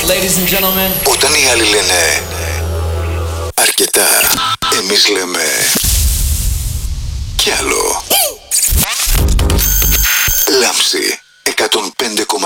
Ladies and gentlemen. Όταν οι άλλοι λένε αρκετά, εμείς λέμε κι άλλο. Λάμψη 105,6